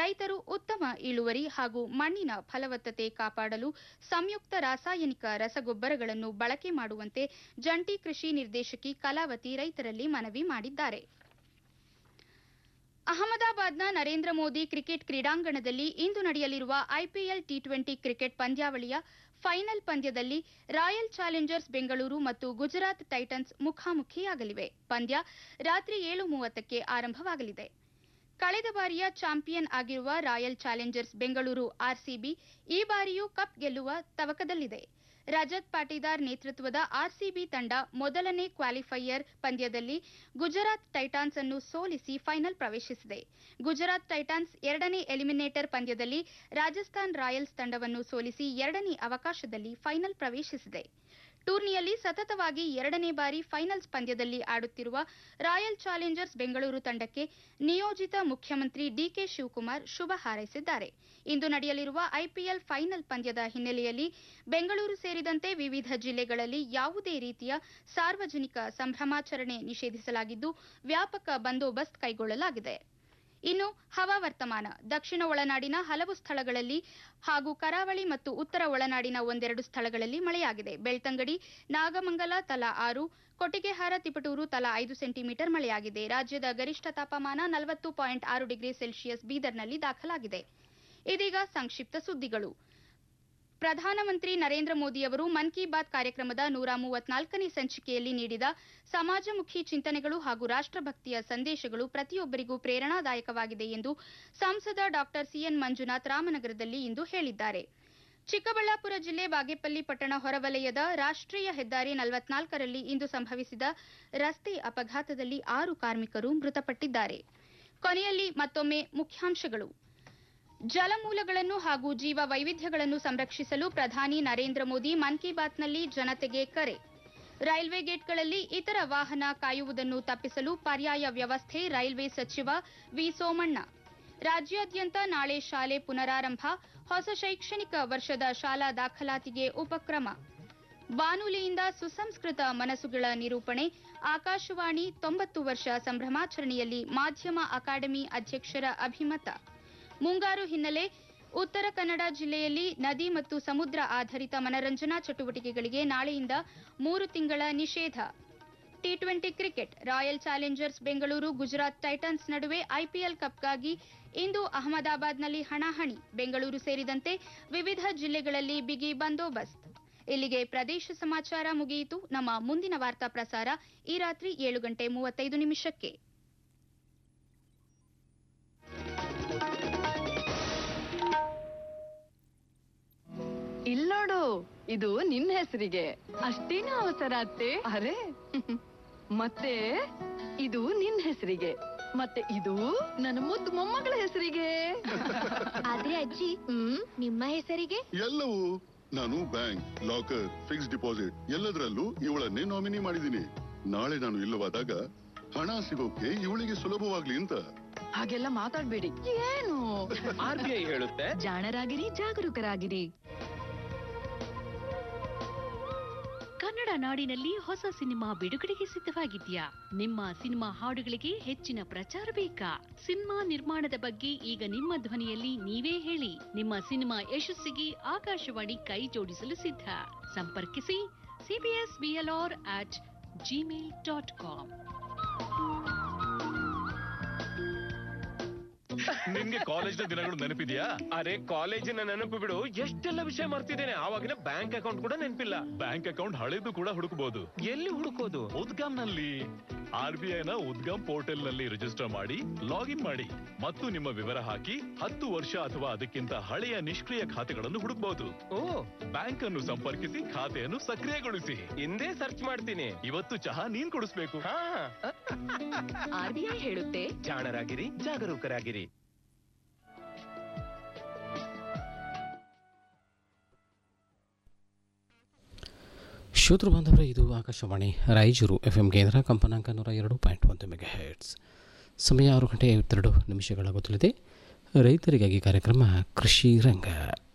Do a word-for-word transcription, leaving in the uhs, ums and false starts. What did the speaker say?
ರೈತರು ಉತ್ತಮ ಇಳುವರಿ ಹಾಗೂ ಮಣ್ಣಿನ ಫಲವತ್ತತೆ ಕಾಪಾಡಲು ಸಂಯುಕ್ತ ರಾಸಾಯನಿಕ ರಸಗೊಬ್ಬರಗಳನ್ನು ಬಳಕೆ ಮಾಡುವಂತೆ ಜಂಟಿ ಕೃಷಿ ನಿರ್ದೇಶಕಿ ಕಲಾವತಿ ರೈತರಲ್ಲಿ ಮನವಿ ಮಾಡಿದ್ದಾರೆ. ಅಹಮದಾಬಾದ್ನ ನರೇಂದ್ರ ಮೋದಿ ಕ್ರಿಕೆಟ್ ಕ್ರೀಡಾಂಗಣದಲ್ಲಿ ಇಂದು ನಡೆಯಲಿರುವ ಐಪಿಎಲ್ ಟಿ ಟ್ವೆಂಟಿ ಕ್ರಿಕೆಟ್ ಪಂದ್ಯಾವಳಿಯ ಫೈನಲ್ ಪಂದ್ಯದಲ್ಲಿ ರಾಯಲ್ ಚಾಲೆಂಜರ್ಸ್ ಬೆಂಗಳೂರು ಮತ್ತು ಗುಜರಾತ್ ಟೈಟನ್ಸ್ ಮುಖಾಮುಖಿಯಾಗಲಿವೆ. ಪಂದ್ಯ ರಾತ್ರಿ ಏಳು ಮೂವತ್ತಕ್ಕೆ ಆರಂಭವಾಗಲಿದೆ. ಕಳೆದ ಬಾರಿಯ ಚಾಂಪಿಯನ್ ಆಗಿರುವ ರಾಯಲ್ ಚಾಲೆಂಜರ್ಸ್ ಬೆಂಗಳೂರು ಆರ್ಸಿಬಿ ಈ ಬಾರಿಯೂ ಕಪ್ ಗೆಲ್ಲುವ ತವಕದಲ್ಲಿದೆ. ರಜತ್ ಪಾಟೀದಾರ್ ನೇತೃತ್ವದ ಆರ್ಸಿಬಿ ತಂಡ ಮೊದಲನೇ ಕ್ವಾಲಿಫೈಯರ್ ಪಂದ್ಯದಲ್ಲಿ ಗುಜರಾತ್ ಟೈಟಾನ್ಸ್ ಅನ್ನು ಸೋಲಿಸಿ ಫೈನಲ್ ಪ್ರವೇಶಿಸಿದೆ. ಗುಜರಾತ್ ಟೈಟಾನ್ಸ್ ಎರಡನೇ ಎಲಿಮಿನೇಟರ್ ಪಂದ್ಯದಲ್ಲಿ ರಾಜಸ್ಥಾನ್ ರಾಯಲ್ಸ್ ತಂಡವನ್ನು ಸೋಲಿಸಿ ಎರಡನೇ ಅವಕಾಶದಲ್ಲಿ ಫೈನಲ್ ಪ್ರವೇಶಿಸಿದೆ. ಟೂರ್ನಿಯಲ್ಲಿ ಸತತವಾಗಿ ಎರಡನೇ ಬಾರಿ ಫೈನಲ್ಸ್ ಪಂದ್ಯದಲ್ಲಿ ಆಡುತ್ತಿರುವ ರಾಯಲ್ ಚಾಲೆಂಜರ್ಸ್ ಬೆಂಗಳೂರು ತಂಡಕ್ಕೆ ನಿಯೋಜಿತ ಮುಖ್ಯಮಂತ್ರಿ ಡಿಕೆ ಶಿವಕುಮಾರ್ ಶುಭ ಹಾರೈಸಿದ್ದಾರೆ. ಇಂದು ನಡೆಯಲಿರುವ ಐಪಿಎಲ್ ಫೈನಲ್ ಪಂದ್ಯದ ಹಿನ್ನೆಲೆಯಲ್ಲಿ ಬೆಂಗಳೂರು ಸೇರಿದಂತೆ ವಿವಿಧ ಜಿಲ್ಲೆಗಳಲ್ಲಿ ಯಾವುದೇ ರೀತಿಯ ಸಾರ್ವಜನಿಕ ಸಂಭ್ರಮಾಚರಣೆ ನಿಷೇಧಿಸಲಾಗಿದ್ದು ವ್ಯಾಪಕ ಬಂದೋಬಸ್ತ್ ಕೈಗೊಳ್ಳಲಾಗಿದೆ. ಇನ್ನು ಹವಾವರ್ತಮಾನ. ದಕ್ಷಿಣ ಒಳನಾಡಿನ ಹಲವು ಸ್ಥಳಗಳಲ್ಲಿ ಹಾಗೂ ಕರಾವಳಿ ಮತ್ತು ಉತ್ತರ ಒಳನಾಡಿನ ಒಂದೆರಡು ಸ್ಥಳಗಳಲ್ಲಿ ಮಳೆಯಾಗಿದೆ. ಬೆಳ್ತಂಗಡಿ, ನಾಗಮಂಗಲ ತಲಾ ಆರು, ಕೊಟ್ಟಿಗೆಹಾರ, ತಿಪಟೂರು ತಲಾ ಐದು ಸೆಂಟಿಮೀಟರ್ ಮಳೆಯಾಗಿದೆ. ರಾಜ್ಯದ ಗರಿಷ್ಠ ತಾಪಮಾನ ನಲವತ್ತು ಪಾಯಿಂಟ್ ಆರು ಡಿಗ್ರಿ ಸೆಲ್ಸಿಯಸ್ ಬೀದರ್ನಲ್ಲಿ ದಾಖಲಾಗಿದೆ. ಇದೀಗ ಸಂಕ್ಷಿಪ್ತ ಸುದ್ದಿಗಳು. ಪ್ರಧಾನಮಂತ್ರಿ ನರೇಂದ್ರ ಮೋದಿಯವರು ಮನ್ ಕಿ ಬಾತ್ ಕಾರ್ಯಕ್ರಮದ ನೂರ ಮೂವತ್ನಾಲ್ಕನೇ ಸಂಚಿಕೆಯಲ್ಲಿ ನೀಡಿದ ಸಮಾಜಮುಖಿ ಚಿಂತನೆಗಳು ಹಾಗೂ ರಾಷ್ಟ್ರಭಕ್ತಿಯ ಸಂದೇಶಗಳು ಪ್ರತಿಯೊಬ್ಬರಿಗೂ ಪ್ರೇರಣಾದಾಯಕವಾಗಿದೆ ಎಂದು ಸಂಸದ ಡಾ ಸಿಎನ್ ಮಂಜುನಾಥ್ ರಾಮನಗರದಲ್ಲಿ ಇಂದು ಹೇಳಿದ್ದಾರೆ. ಚಿಕ್ಕಬಳ್ಳಾಪುರ ಜಿಲ್ಲೆ ಬಾಗೇಪಲ್ಲಿ ಪಟ್ಟಣ ಹೊರವಲಯದ ರಾಷ್ಟ್ರೀಯ ಹೆದ್ದಾರಿ ನಲವತ್ನಾಲ್ಕರಲ್ಲಿ ಇಂದು ಸಂಭವಿಸಿದ ರಸ್ತೆ ಅಪಘಾತದಲ್ಲಿ ಆರು ಕಾರ್ಮಿಕರು ಮೃತಪಟ್ಟಿದ್ದಾರೆ. ಕೊನೆಯಲ್ಲಿ ಮತ್ತೊಮ್ಮೆ ಮುಖ್ಯಾಂಶಗಳು. ಜಲಮೂಲಗಳನ್ನು ಹಾಗೂ ಜೀವ ವೈವಿಧ್ಯಗಳನ್ನು ಸಂರಕ್ಷಿಸಲು ಪ್ರಧಾನಿ ನರೇಂದ್ರ ಮೋದಿ ಮನ್ ಕಿ ಬಾತ್ನಲ್ಲಿ ಜನತೆಗೆ ಕರೆ. ರೈಲ್ವೆ ಗೇಟ್ಗಳಲ್ಲಿ ಇತರ ವಾಹನ ಕಾಯುವುದನ್ನು ತಪ್ಪಿಸಲು ಪರ್ಯಾಯ ವ್ಯವಸ್ಥೆ ರೈಲ್ವೆ ಸಚಿವ ವಿ ಸೋಮಣ್ಣ. ರಾಜ್ಯಾದ್ಯಂತ ನಾಳೆ ಶಾಲೆ ಪುನರಾರಂಭ, ಹೊಸ ಶೈಕ್ಷಣಿಕ ವರ್ಷದ ಶಾಲಾ ದಾಖಲಾತಿಗೆ ಉಪಕ್ರಮ. ಬಾನುಲಿಯಿಂದ ಸುಸಂಸ್ಕೃತ ಮನಸ್ಸುಗಳ ನಿರೂಪಣೆ, ಆಕಾಶವಾಣಿ ತೊಂಬತ್ತು ವರ್ಷ ಸಂಭ್ರಮಾಚರಣೆಯಲ್ಲಿ ಮಾಧ್ಯಮ ಅಕಾಡೆಮಿ ಅಧ್ಯಕ್ಷರ ಅಭಿಮತ. ಮುಂಗಾರು ಹಿನ್ನೆಲೆ ಉತ್ತರ ಕನ್ನಡ ಜಿಲ್ಲೆಯಲ್ಲಿ ನದಿ ಮತ್ತು ಸಮುದ್ರ ಆಧಾರಿತ ಮನರಂಜನಾ ಚಟುವಟಿಕೆಗಳಿಗೆ ನಾಳೆಯಿಂದ ಮೂರು ತಿಂಗಳ ನಿಷೇಧ. T twenty cricket. Royal Challengers Bengaluru Gujarat Titans ನಡುವೆ ಐಪಿಎಲ್ ಕಪ್ಗಾಗಿ ಇಂದು ಅಹಮದಾಬಾದ್ನಲ್ಲಿ ಹಣಾಹಣಿ. ಬೆಂಗಳೂರು ಸೇರಿದಂತೆ ವಿವಿಧ ಜಿಲ್ಲೆಗಳಲ್ಲಿ ಬಿಗಿ ಬಂದೋಬಸ್ತ್. ಇಲ್ಲಿಗೆ ಪ್ರದೇಶ ಸಮಾಚಾರ ಮುಗಿಯಿತು. ನಮ್ಮ ಮುಂದಿನ ವಾರ್ತಾ ಪ್ರಸಾರ ಈ ರಾತ್ರಿ ಏಳು ಗಂಟೆ ಮೂವತ್ತೈದು ನಿಮಿಷಕ್ಕೆ. ಇಲ್ಲೋಡು, ಇದು ನಿನ್ನ ಹೆಸರಿಗೆ. ಅಷ್ಟೇನು ಅವಸರ ಅತ್ತೆ? ಅರೆ ಮತ್ತೆ ಇದು ನಿನ್ನ ಹೆಸರಿಗೆ, ಮತ್ತೆ ಇದು ನನ್ನ ಮುದ್ದು ಮೊಮ್ಮಗಳ ಹೆಸರಿಗೆ. ಆದ್ರೆ ಅಜ್ಜಿ, ಹ್ಮ್ ನಿಮ್ಮ ಹೆಸರಿಗೆ? ಎಲ್ಲವೂ ನಾನು ಬ್ಯಾಂಕ್, ಲಾಕರ್, ಫಿಕ್ಸ್ ಡಿಪಾಸಿಟ್ ಎಲ್ಲದರಲ್ಲೂ ಇವಳನ್ನೇ ನಾಮಿನಿ ಮಾಡಿದ್ದೀನಿ. ನಾಳೆ ನಾನು ಇಲ್ಲವಾದಾಗ ಹಣ ಸಿಗೋಕೆ ಇವಳಿಗೆ ಸುಲಭವಾಗ್ಲಿ ಅಂತ. ಹಾಗೆಲ್ಲ ಮಾತಾಡ್ಬೇಡಿ. ಏನು ಆರ್ ಬಿ ಐ ಹೇಳುತ್ತೆ, ಜಾಣರಾಗಿರಿ, ಜಾಗರೂಕರಾಗಿರಿ. ಕನ್ನಡ ನಾಡಿನಲ್ಲಿ ಹೊಸ ಸಿನಿಮಾ ಬಿಡುಗಡೆಗೆ ಸಿದ್ಧವಾಗಿದ್ಯಾ? ನಿಮ್ಮ ಸಿನಿಮಾ ಹಾಡುಗಳಿಗೆ ಹೆಚ್ಚಿನ ಪ್ರಚಾರ ಬೇಕಾ? ಸಿನಿಮಾ ನಿರ್ಮಾಣದ ಬಗ್ಗೆ ಈಗ ನಿಮ್ಮ ಧ್ವನಿಯಲ್ಲಿ ನೀವೇ ಹೇಳಿ. ನಿಮ್ಮ ಸಿನಿಮಾ ಯಶಸ್ಸಿಗೆ ಆಕಾಶವಾಣಿ ಕೈ ಜೋಡಿಸಲು ಸಿದ್ಧ. ಸಂಪರ್ಕಿಸಿ CBS BLR at Gmail dot com. ನಿಮ್ಗೆ ಕಾಲೇಜಿನ ದಿನಗಳು ನೆನಪಿದ್ಯಾ? ಅರೆ ಕಾಲೇಜಿನ ನೆನಪು ಬಿಡು, ಎಷ್ಟೆಲ್ಲ ವಿಷಯ ಮರ್ತಿದ್ದೇನೆ. ಆವಾಗಿನ ಬ್ಯಾಂಕ್ ಅಕೌಂಟ್ ಕೂಡ ನೆನಪಿಲ್ಲ. ಬ್ಯಾಂಕ್ ಅಕೌಂಟ್ ಹಳೆದು ಕೂಡ ಹುಡುಕಬಹುದು. ಎಲ್ಲಿ ಹುಡುಕೋದು? ಉದ್ಗಮ್ ನಲ್ಲಿ. ಆರ್ ಬಿ ಐ ನ ಉದ್ಗಮ್ ಪೋರ್ಟಲ್ ನಲ್ಲಿ ರಿಜಿಸ್ಟರ್ ಮಾಡಿ ಲಾಗಿನ್ ಮಾಡಿ ಮತ್ತು ನಿಮ್ಮ ವಿವರ ಹಾಕಿ ಹತ್ತು ವರ್ಷ ಅಥವಾ ಅದಕ್ಕಿಂತ ಹಳೆಯ ನಿಷ್ಕ್ರಿಯ ಖಾತೆಗಳನ್ನು ಹುಡುಕಬಹುದು. ಓ, ಬ್ಯಾಂಕ್ ಅನ್ನು ಸಂಪರ್ಕಿಸಿ ಖಾತೆಯನ್ನು ಸಕ್ರಿಯಗೊಳಿಸಿ. ಹಿಂದೆ ಸರ್ಚ್ ಮಾಡ್ತೀನಿ. ಇವತ್ತು ಚಹಾ ನೀನ್ ಕೊಡಿಸ್ಬೇಕು. ಹಾ, ಆರ್ ಬಿ ಐ ಹೇಳುತ್ತೆ, ಜಾಣರಾಗಿರಿ, ಜಾಗರೂಕರಾಗಿರಿ. ಶ್ರೋತೃ ಬಾಂಧವರೇ, ಇದು ಆಕಾಶವಾಣಿ ರಾಯಚೂರು ಎಫ್ ಎಂ ಕೇಂದ್ರ, ಕಂಪನಾಂಕ ನೂರ ಎರಡು ಪಾಯಿಂಟ್ ಒಂದು ಮೆಗಾ ಹೆರ್ಟ್ಸ್. ಸಮಯ ಆರು ಗಂಟೆ ಐವತ್ತೆರಡು ನಿಮಿಷಗಳಾಗುತ್ತಲಿದೆ. ರೈತರಿಗಾಗಿ ಕಾರ್ಯಕ್ರಮ ಕೃಷಿ ರಂಗ.